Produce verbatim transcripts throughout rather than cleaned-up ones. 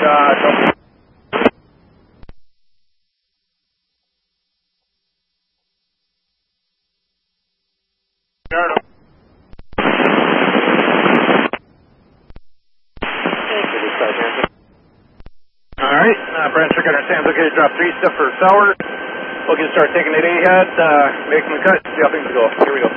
uh, don't... Alright, uh, Brent, check out our Sam's okay to drop three step for sour. Looking to start taking it ahead, uh, making the cut, see how things go. Here we go.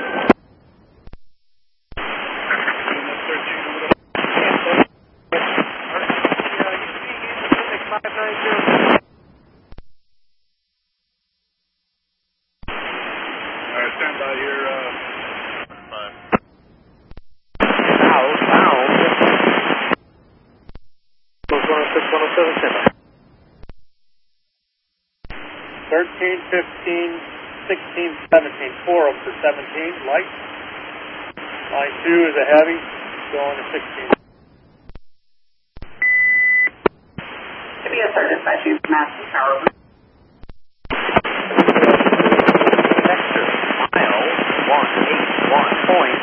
Alright, stand by here, uh, five. Ow, ow. one oh six, one oh seven, stand by. thirteen, fifteen, sixteen, seventeen, four up for seventeen, light. Line two is a heavy, going to sixteen. Give me a third dispatch, Master Tower. Vector, mile, one eight one point.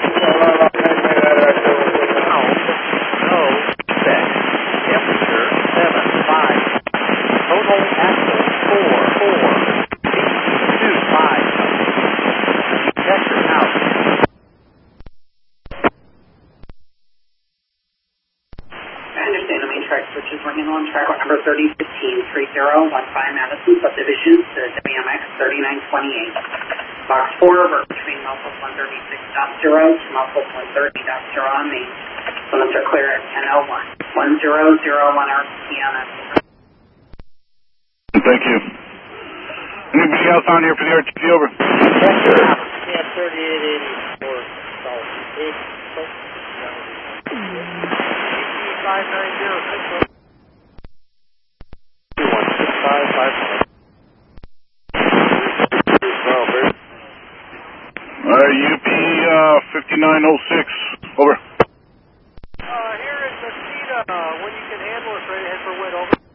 Pound, no, set. Temperature, seven, five. Total axle, four, four. Two, five. Vector out. I understand the main track switch is running on track number thirty fifteen three zero one five Madison Subdivision to W M X thirty-nine twenty-eight. Box four, revert between Mouthful one thirty-six point zero to Mouthful one thirty point zero on main. Limits are clear at ten oh one. one zero zero one R P M. Thank you. Anybody else on here for the R T C over? Vector out. Yeah, thirty-eight eighty-four, south, eight, five nine zero, six one. two one six five five. Alright, U P uh, fifty-nine oh six, over. Uh, here is the Cedar, uh, when you can handle it, ready to head for wind, over.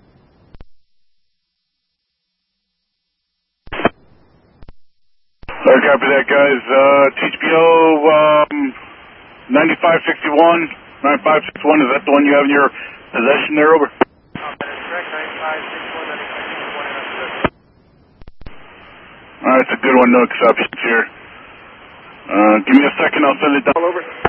Alright, copy that, guys. Uh, T H P O, um, ninety-five sixty-one, ninety-five sixty-one, is that the one you have in your possession there, over? Uh, that is correct, ninety-five sixty-one, ninety-five sixty-one, and that's good. Alright, it's a good one, no exceptions here. Uh, give me a second, I'll send it down. All over.